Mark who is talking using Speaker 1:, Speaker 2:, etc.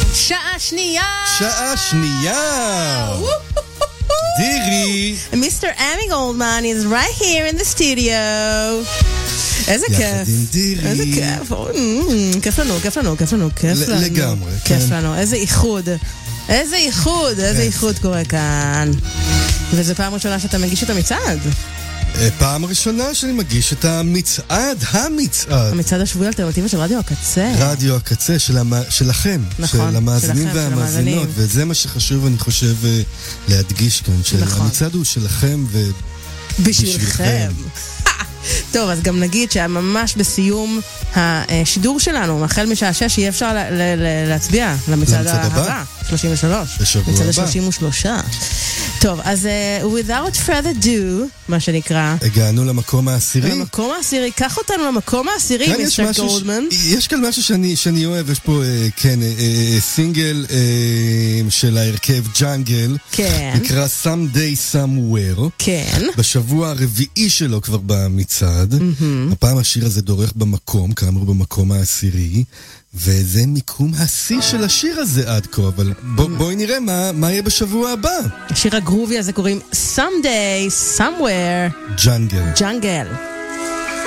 Speaker 1: שעה שנייה!
Speaker 2: שעה שנייה! דירי!
Speaker 1: Mr. Emmy Goldman is right here in the studio. איזה כיף.
Speaker 2: יחד עם דירי.
Speaker 1: איזה כיף. כיף לנו, כיף לנו, כיף לנו, כיף לנו.
Speaker 2: לגמרי,
Speaker 1: כיף
Speaker 2: כן.
Speaker 1: לנו, איזה איחוד. איזה איחוד, איזה איחוד קורה כאן. וזו פעם ראשונה שאתה מגיש את המצעד.
Speaker 2: פעם ראשונה שאני מגיש את המצעד.
Speaker 1: המצעד השבועי האלטרנטיבי של רדיו הקצה.
Speaker 2: רדיו הקצה שלכם,
Speaker 1: נכון,
Speaker 2: של המאזינים
Speaker 1: שלכם,
Speaker 2: והמאזינות,
Speaker 1: של
Speaker 2: וזה מה שחשוב אני חושב להדגיש כאן,
Speaker 1: נכון.
Speaker 2: שהמצעד הוא שלכם
Speaker 1: בשבילכם. טוב, אז גם נגיד שממש בסיום השידור שלנו, החל משעה 6, יהיה אפשר להצביע למצעד הבא, 33.
Speaker 2: בשבוע הבא.
Speaker 1: מצעד 33. טוב, אז without further do, מה שנקרא,
Speaker 2: הגענו למקום העשירי.
Speaker 1: למקום העשירי, קח אותנו למקום העשירי, מיסטר גולדמן.
Speaker 2: יש כאן משהו שאני אוהב, יש פה, כן, סינגל של ההרכב ג'אנגל.
Speaker 1: כן.
Speaker 2: נקרא Someday Somewhere.
Speaker 1: כן.
Speaker 2: בשבוע הרביעי שלו כבר במצעד. הפעם השיר הזה דורך במקום, כאמור במקום העשירי. וזה מיקום השיא של השיר הזה עד כה, אבל בואי נראה מה יהיה בשבוע הבא.
Speaker 1: השיר הגרובי הזה קוראים Someday Somewhere
Speaker 2: ג'אנגל.
Speaker 1: ג'אנגל.